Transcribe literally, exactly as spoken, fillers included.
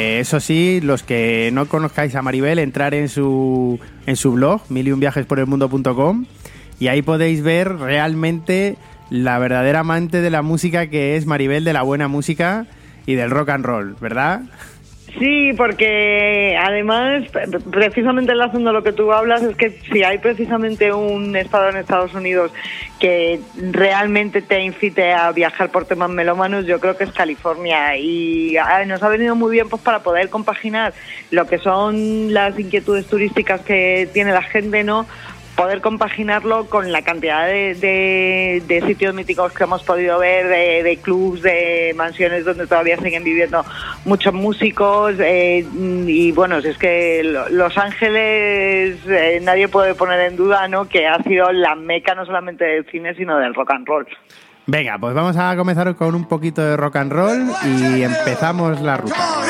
Eso sí, los que no conozcáis a Maribel, entrar en su, en su blog, mil y un viajes por el mundo punto com, y ahí podéis ver realmente la verdadera amante de la música que es Maribel, de la buena música y del rock and roll, ¿verdad? Sí, porque además, precisamente enlazando lo que tú hablas, es que si hay precisamente un estado en Estados Unidos que realmente te incite a viajar por temas melómanos, yo creo que es California, y nos ha venido muy bien pues para poder compaginar lo que son las inquietudes turísticas que tiene la gente, ¿no? Poder compaginarlo con la cantidad de, de, de sitios míticos que hemos podido ver, de, de clubs, de mansiones donde todavía siguen viviendo muchos músicos, eh, y bueno, si es que Los Ángeles, eh, nadie puede poner en duda, ¿no?, que ha sido la meca no solamente del cine sino del rock and roll. Venga, pues vamos a comenzar con un poquito de rock and roll y empezamos la ruta.